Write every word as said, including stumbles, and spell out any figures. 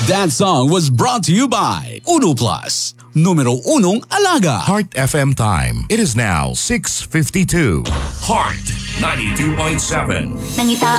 That song was brought to you by Uno Plus, numero unong alaga. Heart F M time. It is now six fifty-two. Heart ninety-two point seven. Nangita